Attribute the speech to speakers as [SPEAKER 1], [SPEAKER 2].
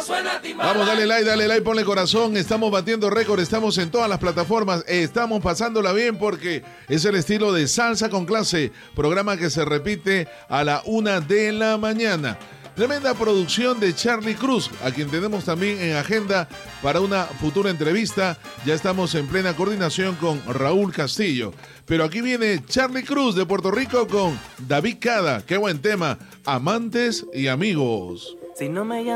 [SPEAKER 1] Vamos, dale like, ponle corazón. Estamos batiendo récord, estamos en todas las plataformas. Estamos pasándola bien porque es el estilo de Salsa con Clase, programa que se repite a la 1 de la mañana. Tremenda producción de Charlie Cruz, a quien tenemos también en agenda para una futura entrevista. Ya estamos en plena coordinación con Raúl Castillo. Pero aquí viene Charlie Cruz de Puerto Rico con David Cada. Qué buen tema, Amantes y Amigos.
[SPEAKER 2] Si no me